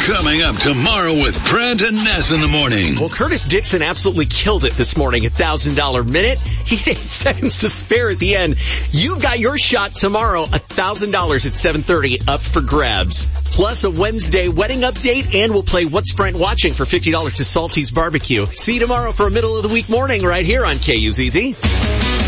Coming up tomorrow with Brent and Ness in the morning. Well, Curtis Dixon absolutely killed it this morning. $1,000 minute. He had 8 seconds to spare at the end. You've got your shot tomorrow. $1,000 at 7:30 up for grabs. Plus a Wednesday wedding update, and we'll play What's Brent Watching for $50 to Salty's Barbecue. See you tomorrow for a middle of the week morning right here on KUZZ.